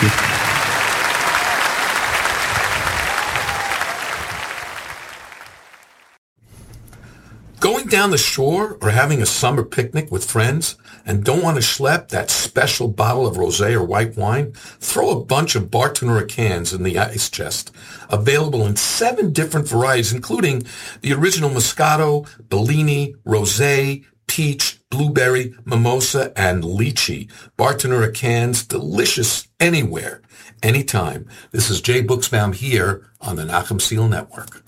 you. Going down the shore or having a summer picnic with friends and don't want to schlep that special bottle of rosé or white wine? Throw a bunch of Bartonura cans in the ice chest. Available in 7 different varieties, including the original Moscato, Bellini, Rosé, Peach, Blueberry, Mimosa, and Lychee. Bartonura cans, delicious anywhere, anytime. This is Jay Buchsbaum here on the Nachum Segal Network.